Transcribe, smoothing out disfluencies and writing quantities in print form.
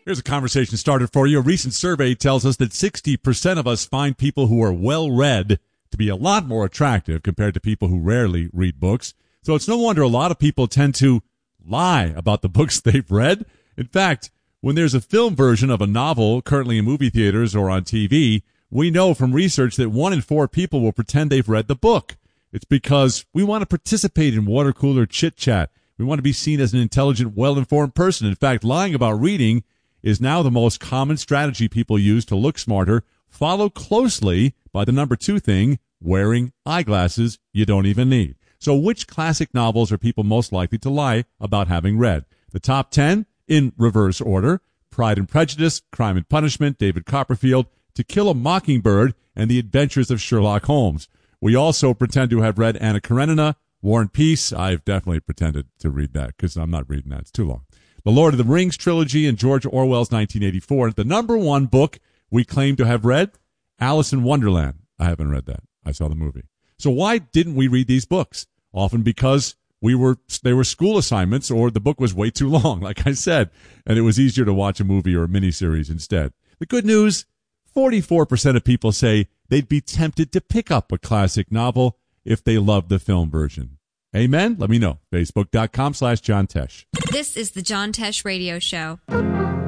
Here's a conversation started for you. A recent survey tells us that 60% of us find people who are well-read to be a lot more attractive compared to people who rarely read books. So it's no wonder a lot of people tend to lie about the books they've read. In fact, when there's a film version of a novel currently in movie theaters or on TV, we know from research that 1 in 4 people will pretend they've read the book. It's because we want to participate in water cooler chit-chat. We want to be seen as an intelligent, well-informed person. In fact, lying about reading is now the most common strategy people use to look smarter, followed closely by the number 2 thing, wearing eyeglasses you don't even need. So which classic novels are people most likely to lie about having read? The top 10, in reverse order: Pride and Prejudice, Crime and Punishment, David Copperfield, To Kill a Mockingbird, and The Adventures of Sherlock Holmes. We also pretend to have read Anna Karenina, War and Peace. I've definitely pretended to read that because I'm not reading that. It's too long. The Lord of the Rings trilogy and George Orwell's 1984. The number 1 book we claim to have read, Alice in Wonderland. I haven't read that. I saw the movie. So why didn't we read these books? Often because they were school assignments, or the book was way too long, like I said, and it was easier to watch a movie or a miniseries instead. The good news, 44% of people say they'd be tempted to pick up a classic novel if they loved the film version. Amen? Let me know. Facebook.com/John Tesh. This is the John Tesh Radio Show.